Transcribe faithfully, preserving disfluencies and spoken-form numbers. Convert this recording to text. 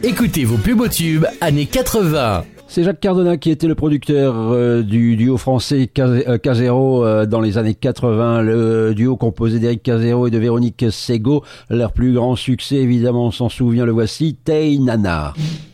Écoutez vos plus beaux tubes années quatre-vingts. C'est Jacques Cardona qui était le producteur euh, du duo français Casero euh, dans les années quatre-vingts. Le duo composé d'Éric Casero et de Véronique Sego. Leur plus grand succès, évidemment, on s'en souvient, le voici, Tay Nana.